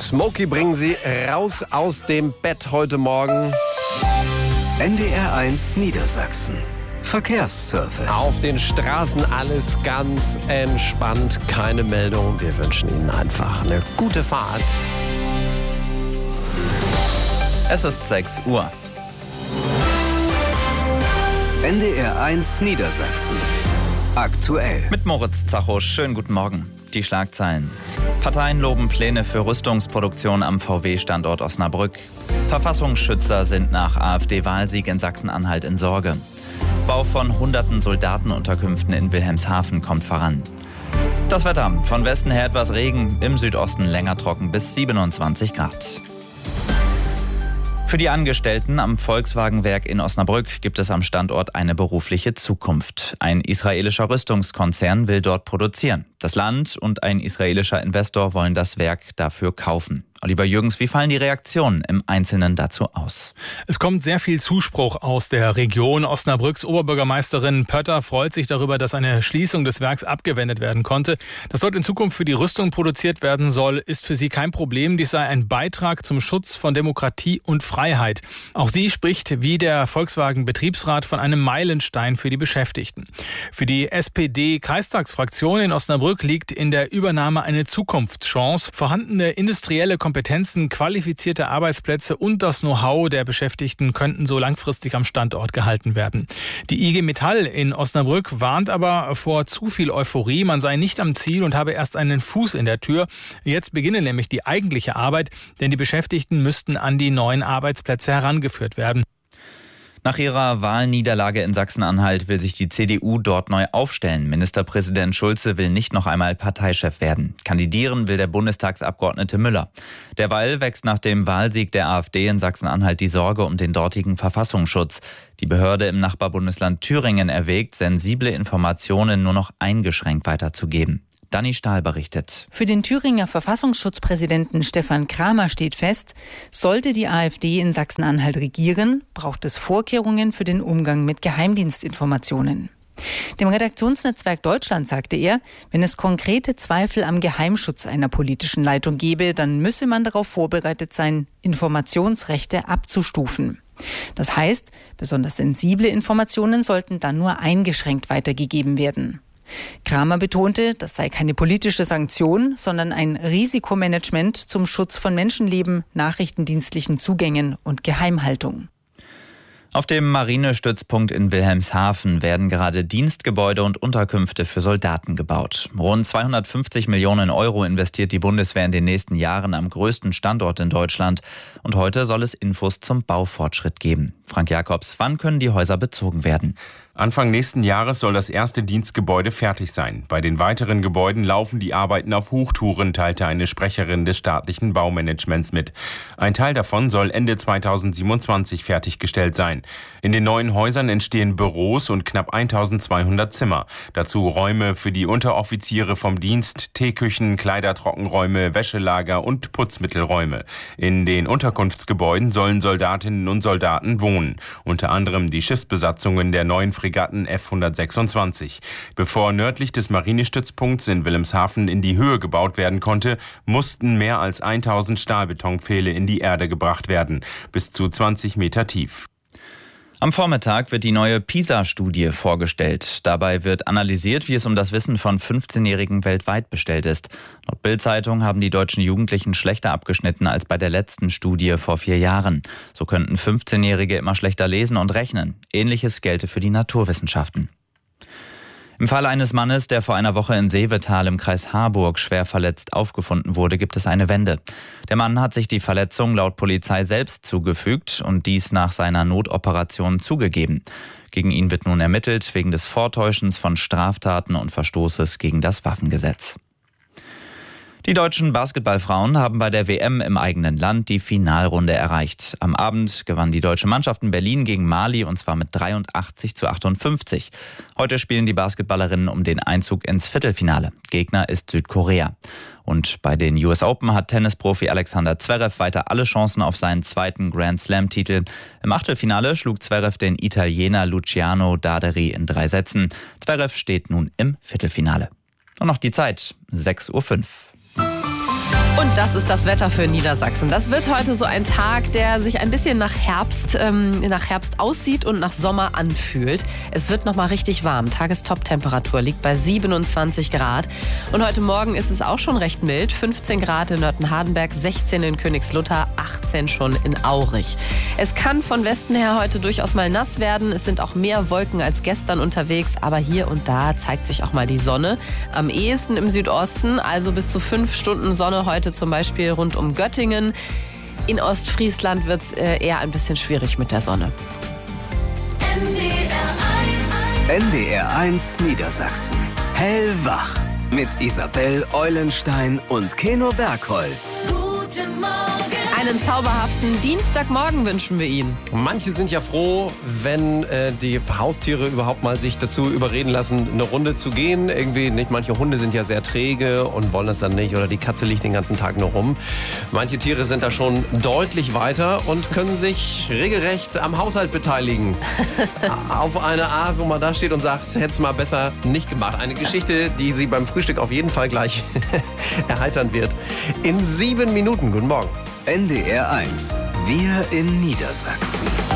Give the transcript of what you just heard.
Smokey bringen Sie raus aus dem Bett heute Morgen. NDR1 Niedersachsen. Verkehrsservice. Auf den Straßen alles ganz entspannt, keine Meldung. Wir wünschen Ihnen einfach eine gute Fahrt. Es ist 6 Uhr. NDR1 Niedersachsen. Aktuell. Mit Moritz Zacho, schönen guten Morgen. Die Schlagzeilen. Parteien loben Pläne für Rüstungsproduktion am VW-Standort Osnabrück. Verfassungsschützer sind nach AfD-Wahlsieg in Sachsen-Anhalt in Sorge. Bau von hunderten Soldatenunterkünften in Wilhelmshaven kommt voran. Das Wetter. Von Westen her etwas Regen, im Südosten länger trocken bis 27 Grad. Für die Angestellten am Volkswagenwerk in Osnabrück gibt es am Standort eine berufliche Zukunft. Ein israelischer Rüstungskonzern will dort produzieren. Das Land und ein israelischer Investor wollen das Werk dafür kaufen. Oliver Jürgens, wie fallen die Reaktionen im Einzelnen dazu aus? Es kommt sehr viel Zuspruch aus der Region. Osnabrücks Oberbürgermeisterin Pötter freut sich darüber, dass eine Schließung des Werks abgewendet werden konnte. Das dort in Zukunft für die Rüstung produziert werden soll, ist für sie kein Problem. Dies sei ein Beitrag zum Schutz von Demokratie und Freiheit. Auch sie spricht wie der Volkswagen-Betriebsrat von einem Meilenstein für die Beschäftigten. Für die SPD-Kreistagsfraktion in Osnabrück liegt in der Übernahme eine Zukunftschance. Vorhandene industrielle Kompetenzen, qualifizierte Arbeitsplätze und das Know-how der Beschäftigten könnten so langfristig am Standort gehalten werden. Die IG Metall in Osnabrück warnt aber vor zu viel Euphorie. Man sei nicht am Ziel und habe erst einen Fuß in der Tür. Jetzt beginne nämlich die eigentliche Arbeit, denn die Beschäftigten müssten an die neuen Arbeitsplätze herangeführt werden. Nach ihrer Wahlniederlage in Sachsen-Anhalt will sich die CDU dort neu aufstellen. Ministerpräsident Schulze will nicht noch einmal Parteichef werden. Kandidieren will der Bundestagsabgeordnete Müller. Derweil wächst nach dem Wahlsieg der AfD in Sachsen-Anhalt die Sorge um den dortigen Verfassungsschutz. Die Behörde im Nachbarbundesland Thüringen erwägt, sensible Informationen nur noch eingeschränkt weiterzugeben. Dani Stahl berichtet. Für den Thüringer Verfassungsschutzpräsidenten Stefan Kramer steht fest, sollte die AfD in Sachsen-Anhalt regieren, braucht es Vorkehrungen für den Umgang mit Geheimdienstinformationen. Dem Redaktionsnetzwerk Deutschland sagte er, wenn es konkrete Zweifel am Geheimschutz einer politischen Leitung gebe, dann müsse man darauf vorbereitet sein, Informationsrechte abzustufen. Das heißt, besonders sensible Informationen sollten dann nur eingeschränkt weitergegeben werden. Kramer betonte, das sei keine politische Sanktion, sondern ein Risikomanagement zum Schutz von Menschenleben, nachrichtendienstlichen Zugängen und Geheimhaltung. Auf dem Marinestützpunkt in Wilhelmshaven werden gerade Dienstgebäude und Unterkünfte für Soldaten gebaut. Rund 250 Millionen Euro investiert die Bundeswehr in den nächsten Jahren am größten Standort in Deutschland. Und heute soll es Infos zum Baufortschritt geben. Frank Jakobs, wann können die Häuser bezogen werden? Anfang nächsten Jahres soll das erste Dienstgebäude fertig sein. Bei den weiteren Gebäuden laufen die Arbeiten auf Hochtouren, teilte eine Sprecherin des staatlichen Baumanagements mit. Ein Teil davon soll Ende 2027 fertiggestellt sein. In den neuen Häusern entstehen Büros und knapp 1200 Zimmer. Dazu Räume für die Unteroffiziere vom Dienst, Teeküchen, Kleidertrockenräume, Wäschelager und Putzmittelräume. In den Unterkunftsgebäuden sollen Soldatinnen und Soldaten wohnen. Unter anderem die Schiffsbesatzungen der neuen Fregatten F-126. Bevor nördlich des Marinestützpunkts in Wilhelmshaven in die Höhe gebaut werden konnte, mussten mehr als 1000 Stahlbetonpfähle in die Erde gebracht werden, bis zu 20 Meter tief. Am Vormittag wird die neue PISA-Studie vorgestellt. Dabei wird analysiert, wie es um das Wissen von 15-Jährigen weltweit bestellt ist. Laut Bild-Zeitung haben die deutschen Jugendlichen schlechter abgeschnitten als bei der letzten Studie vor 4 Jahren. So könnten 15-Jährige immer schlechter lesen und rechnen. Ähnliches gelte für die Naturwissenschaften. Im Fall eines Mannes, der vor einer Woche in Seevetal im Kreis Harburg schwer verletzt aufgefunden wurde, gibt es eine Wende. Der Mann hat sich die Verletzung laut Polizei selbst zugefügt und dies nach seiner Notoperation zugegeben. Gegen ihn wird nun ermittelt wegen des Vortäuschens von Straftaten und Verstoßes gegen das Waffengesetz. Die deutschen Basketballfrauen haben bei der WM im eigenen Land die Finalrunde erreicht. Am Abend gewann die deutsche Mannschaft in Berlin gegen Mali und zwar mit 83-58. Heute spielen die Basketballerinnen um den Einzug ins Viertelfinale. Gegner ist Südkorea. Und bei den US Open hat Tennisprofi Alexander Zverev weiter alle Chancen auf seinen zweiten Grand Slam-Titel. Im Achtelfinale schlug Zverev den Italiener Luciano Daderi in 3 Sätzen. Zverev steht nun im Viertelfinale. Und noch die Zeit, 6:05 Uhr. Und das ist das Wetter für Niedersachsen. Das wird heute so ein Tag, der sich ein bisschen nach Herbst aussieht und nach Sommer anfühlt. Es wird noch mal richtig warm. Tagestop-Temperatur liegt bei 27 Grad. Und heute Morgen ist es auch schon recht mild. 15 Grad in Nörten-Hardenberg, 16 in Königslutter, 18 schon in Aurich. Es kann von Westen her heute durchaus mal nass werden. Es sind auch mehr Wolken als gestern unterwegs. Aber hier und da zeigt sich auch mal die Sonne. Am ehesten im Südosten, also bis zu 5 Stunden Sonne heute zum Beispiel rund um Göttingen. In Ostfriesland wird es eher ein bisschen schwierig mit der Sonne. NDR1 Niedersachsen. Hellwach. Mit Isabel Eulenstein und Keno Bergholz. Guten Morgen. Einen zauberhaften Dienstagmorgen wünschen wir Ihnen. Manche sind ja froh, wenn die Haustiere überhaupt mal sich dazu überreden lassen, eine Runde zu gehen. Irgendwie nicht. Manche Hunde sind ja sehr träge und wollen das dann nicht. Oder die Katze liegt den ganzen Tag nur rum. Manche Tiere sind da schon deutlich weiter und können sich regelrecht am Haushalt beteiligen. Auf eine Art, wo man da steht und sagt, hätte es mal besser nicht gemacht. Eine Geschichte, die Sie beim Frühstück auf jeden Fall gleich erheitern wird. In 7 Minuten. Guten Morgen. NDR1. Wir in Niedersachsen.